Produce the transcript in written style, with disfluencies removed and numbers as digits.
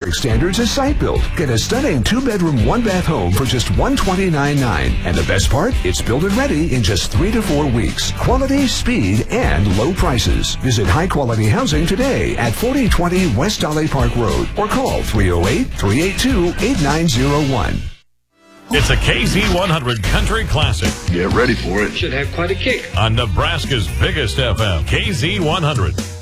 historic standards as site built. Get a stunning 2-bedroom, 1-bath home for just $129,900. And the best part? It's built and ready in just 3 to 4 weeks. Quality, speed, and low prices. Visit High Quality Housing today at 4020 West Dolly Park Road or call 308-382-8901. It's a KZ100 Country Classic. Get ready for it. Should have quite a kick. On Nebraska's biggest FM, KZ100.